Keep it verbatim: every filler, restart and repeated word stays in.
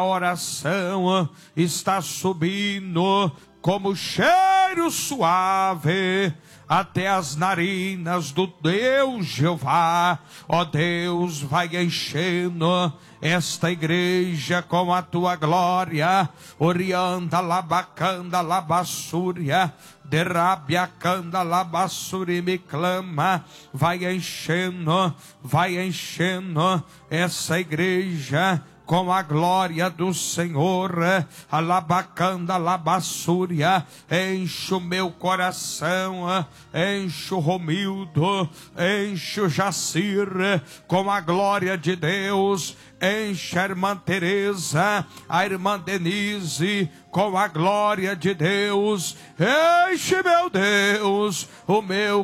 oração está subindo como cheiro suave até as narinas do Deus Jeová. Ó Deus, vai enchendo esta igreja com a tua glória. Orianda labacanda labassúria, derabiacanda labassuri me clama. Vai enchendo, vai enchendo essa igreja com a glória do Senhor. Alabacanda, alabassúria, enche o meu coração, enche o Romildo, enche o Jacir com a glória de Deus. Enche a irmã Teresa, a irmã Denise com a glória de Deus. Enche, meu Deus, o meu